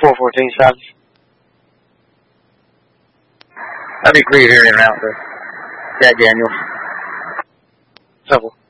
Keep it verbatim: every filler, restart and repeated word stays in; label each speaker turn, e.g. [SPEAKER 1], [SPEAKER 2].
[SPEAKER 1] four fourteen South.
[SPEAKER 2] That'd be great hearing out there. Jack Daniels.
[SPEAKER 1] Trouble.